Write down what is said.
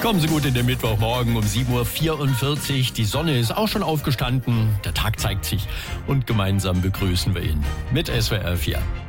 Kommen Sie gut in den Mittwochmorgen um 7.44 Uhr. Die Sonne ist auch schon aufgestanden. Der Tag zeigt sich. Und gemeinsam begrüßen wir ihn mit SWR 4.